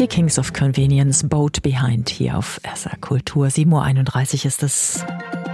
die Kings of Convenience, Boat Behind hier auf SR Kultur. 7:31 Uhr ist es.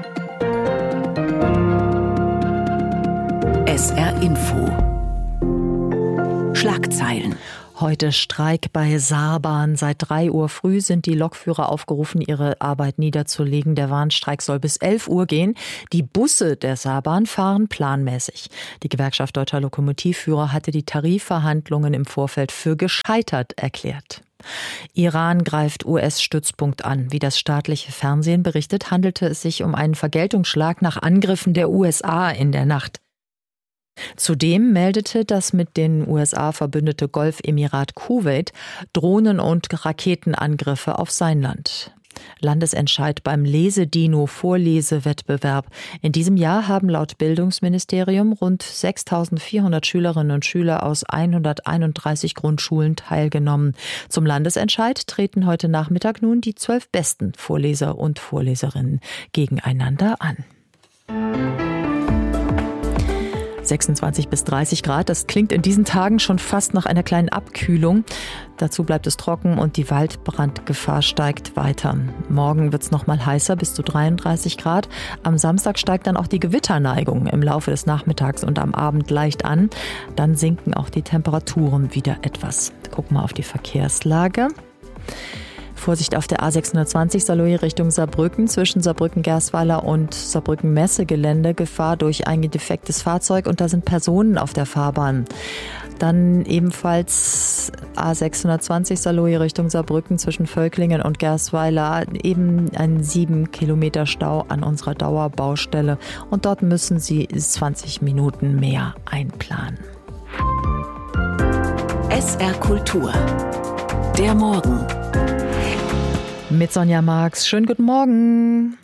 SR Info. Schlagzeilen. Heute Streik bei Saarbahn. Seit 3 Uhr früh sind die Lokführer aufgerufen, ihre Arbeit niederzulegen. Der Warnstreik soll bis 11 Uhr gehen. Die Busse der Saarbahn fahren planmäßig. Die Gewerkschaft Deutscher Lokomotivführer hatte die Tarifverhandlungen im Vorfeld für gescheitert erklärt. Iran greift US-Stützpunkt an. Wie das staatliche Fernsehen berichtet, handelte es sich um einen Vergeltungsschlag nach Angriffen der USA in der Nacht. Zudem meldete das mit den USA verbündete Golfemirat Kuwait Drohnen- und Raketenangriffe auf sein Land. Landesentscheid beim Lesedino-Vorlesewettbewerb. In diesem Jahr haben laut Bildungsministerium rund 6.400 Schülerinnen und Schüler aus 131 Grundschulen teilgenommen. Zum Landesentscheid treten heute Nachmittag nun die 12 besten Vorleser und Vorleserinnen gegeneinander an. 26 bis 30 Grad, das klingt in diesen Tagen schon fast nach einer kleinen Abkühlung. Dazu bleibt es trocken und die Waldbrandgefahr steigt weiter. Morgen wird es noch mal heißer, bis zu 33 Grad. Am Samstag steigt dann auch die Gewitterneigung im Laufe des Nachmittags und am Abend leicht an. Dann sinken auch die Temperaturen wieder etwas. Gucken wir auf die Verkehrslage. Vorsicht auf der A620 Saarlouis Richtung Saarbrücken, zwischen Saarbrücken-Gersweiler und Saarbrücken-Messegelände. Gefahr durch ein defektes Fahrzeug und da sind Personen auf der Fahrbahn. Dann ebenfalls A620 Saarlouis Richtung Saarbrücken zwischen Völklingen und Gersweiler. Eben ein 7 Kilometer Stau an unserer Dauerbaustelle. Und dort müssen Sie 20 Minuten mehr einplanen. SR Kultur. Der Morgen. Mit Sonja Marx. Schönen guten Morgen.